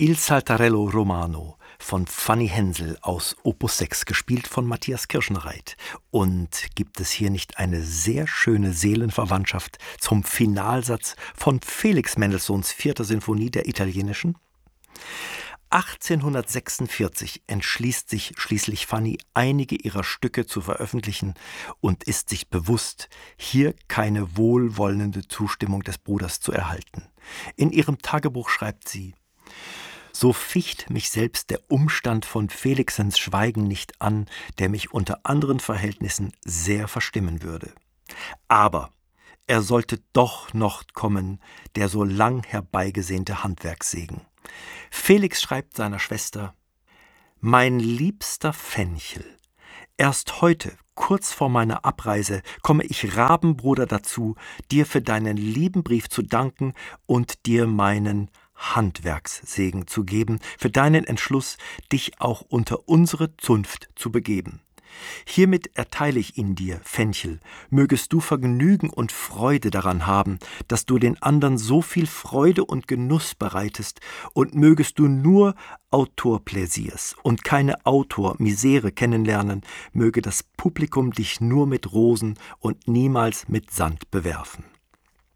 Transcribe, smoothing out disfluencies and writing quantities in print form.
Il Saltarello Romano von Fanny Hensel aus Opus 6, gespielt von Matthias Kirschenreit. Und gibt es hier nicht eine sehr schöne Seelenverwandtschaft zum Finalsatz von Felix Mendelssohns 4. Sinfonie der italienischen? 1846 entschließt sich schließlich Fanny, einige ihrer Stücke zu veröffentlichen und ist sich bewusst, hier keine wohlwollende Zustimmung des Bruders zu erhalten. In ihrem Tagebuch schreibt sie: So ficht mich selbst der Umstand von Felixens Schweigen nicht an, der mich unter anderen Verhältnissen sehr verstimmen würde. Aber er sollte doch noch kommen, der so lang herbeigesehnte Handwerkssegen. Felix schreibt seiner Schwester: Mein liebster Fenchel, erst heute, kurz vor meiner Abreise, komme ich Rabenbruder dazu, dir für deinen lieben Brief zu danken und dir meinen Handwerkssegen zu geben, für deinen Entschluss, dich auch unter unsere Zunft zu begeben. Hiermit erteile ich ihn dir, Fenchel, mögest du Vergnügen und Freude daran haben, dass du den andern so viel Freude und Genuss bereitest, und mögest du nur Autorpläsiers und keine Autormisere kennenlernen, möge das Publikum dich nur mit Rosen und niemals mit Sand bewerfen.